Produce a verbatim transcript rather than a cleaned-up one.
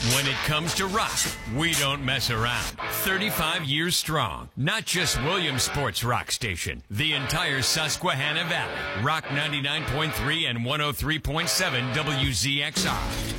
When it comes to rock, we don't mess around. thirty-five years strong. Not just Williamsport's rock station. The entire Susquehanna Valley. Rock ninety-nine point three and one oh three point seven W Z X R.